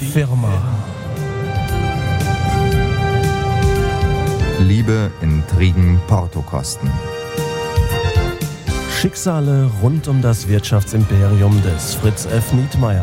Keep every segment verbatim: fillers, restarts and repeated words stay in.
Firma. Liebe, Intrigen, Portokosten. Schicksale rund um das Wirtschaftsimperium des Fritz F. Nietmeyer.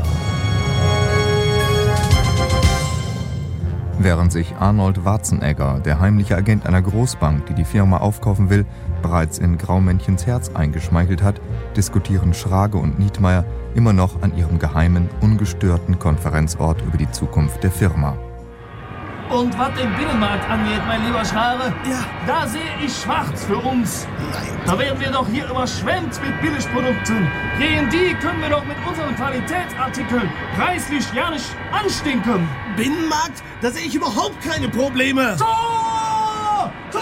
Während sich Arnold Warzenegger, der heimliche Agent einer Großbank, die die Firma aufkaufen will, bereits in Graumännchens Herz eingeschmeichelt hat, diskutieren Schrage und Nietmeyer immer noch an ihrem geheimen, ungestörten Konferenzort über die Zukunft der Firma. Und was den Binnenmarkt angeht, mein lieber Schrage, ja. da sehe ich schwarz für uns. Nein. Da werden wir doch hier überschwemmt mit Billigprodukten. Gegen die können wir doch mit unseren Qualitätsartikeln preislich ja nicht anstinken. Binnenmarkt? Da sehe ich überhaupt keine Probleme. Tor! Tor!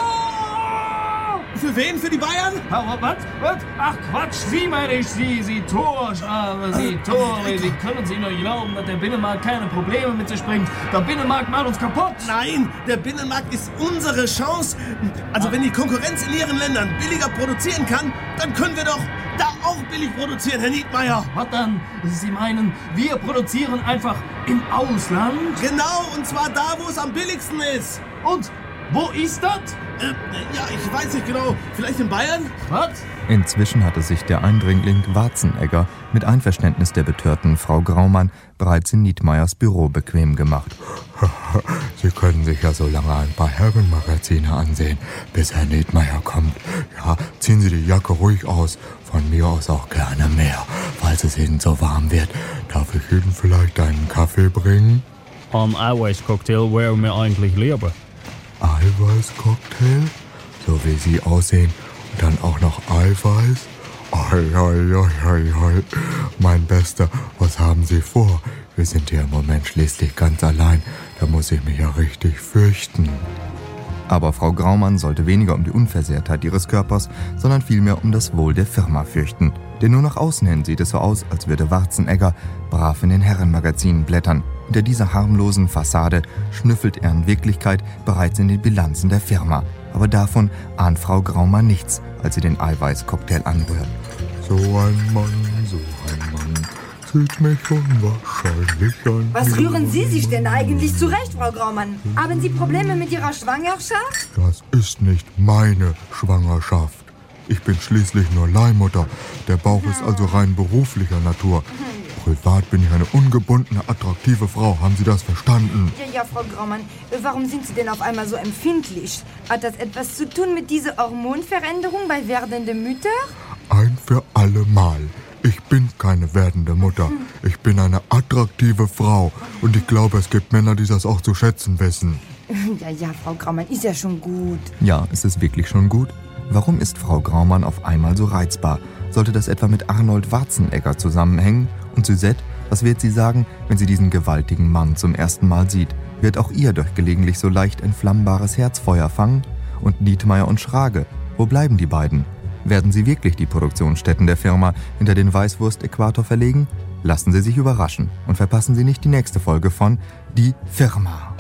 Für wen? Für die Bayern? Aber was? Was? Ach Quatsch, Sie meine ich, Sie, Sie Tor, Schrage, Sie Tor. Sie können sich nur glauben, dass der Binnenmarkt keine Probleme mit sich bringt. Der Binnenmarkt macht uns kaputt. Nein, der Binnenmarkt ist unsere Chance. Also wenn die Konkurrenz in ihren Ländern billiger produzieren kann, dann können wir doch da auch billig produzieren, Herr Nietmeyer. Was dann? Sie meinen, wir produzieren einfach im Ausland? Genau, und zwar da, wo es am billigsten ist. Und wo ist das? Äh, ja, ich weiß nicht genau. Vielleicht in Bayern? Was? Inzwischen hatte sich der Eindringling Warzenegger mit Einverständnis der betörten Frau Graumann bereits in Nietmeyers Büro bequem gemacht. Sie können sich ja so lange ein paar Herrenmagazine ansehen, bis Herr Nietmeyer kommt. Ja, ziehen Sie die Jacke ruhig aus. Von mir aus auch gerne mehr, falls es Ihnen so warm wird. Darf ich Ihnen vielleicht einen Kaffee bringen? Ein Eiweißcocktail wäre mir eigentlich lieber. Eiweißcocktail? So wie Sie aussehen. Und dann auch noch Eiweiß? Oi, oi, oi, oi, oi. Mein Bester, was haben Sie vor? Wir sind hier im Moment schließlich ganz allein. Da muss ich mich ja richtig fürchten. Aber Frau Graumann sollte weniger um die Unversehrtheit ihres Körpers, sondern vielmehr um das Wohl der Firma fürchten. Denn nur nach außen hin sieht es so aus, als würde Warzenegger brav in den Herrenmagazinen blättern. Hinter dieser harmlosen Fassade schnüffelt er in Wirklichkeit bereits in den Bilanzen der Firma. Aber davon ahnt Frau Graumann nichts, als sie den Eiweißcocktail anrührt. So ein Mann, so ein Mann, zieht mich unwahrscheinlich an. Was rühren Sie sich denn eigentlich zurecht, Frau Graumann? Haben Sie Probleme mit Ihrer Schwangerschaft? Das ist nicht meine Schwangerschaft. Ich bin schließlich nur Leihmutter. Der Bauch ist also rein beruflicher Natur. Privat bin ich eine ungebundene, attraktive Frau. Haben Sie das verstanden? Ja, ja, Frau Graumann. Warum sind Sie denn auf einmal so empfindlich? Hat das etwas zu tun mit dieser Hormonveränderung bei werdenden Müttern? Ein für alle Mal. Ich bin keine werdende Mutter. Ich bin eine attraktive Frau. Und ich glaube, es gibt Männer, die das auch zu schätzen wissen. Ja, ja, Frau Graumann, ist ja schon gut. Ja, es ist wirklich schon gut. Warum ist Frau Graumann auf einmal so reizbar? Sollte das etwa mit Arnold Warzenegger zusammenhängen? Und Suzette, was wird sie sagen, wenn sie diesen gewaltigen Mann zum ersten Mal sieht? Wird auch ihr durch gelegentlich so leicht entflammbares Herzfeuer fangen? Und Nietmeyer und Schrage, wo bleiben die beiden? Werden sie wirklich die Produktionsstätten der Firma hinter den Weißwurst-Äquator verlegen? Lassen Sie sich überraschen und verpassen Sie nicht die nächste Folge von Die Firma.